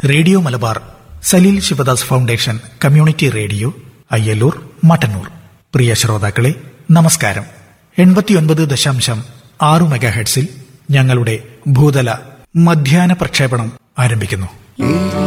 Radio Malabar Saleel Sivadas foundation community radio Ayyallur Mattannur. പ്രിയ ശ്രോതാക്കളെ, നമസ്കാരം. 89.6 മെഗാഹെർട്സിൽ ഞങ്ങളുടെ ഭൂതല മധ്യാഹ്ന പ്രക്ഷേപണം ആരംഭിക്കുന്നു.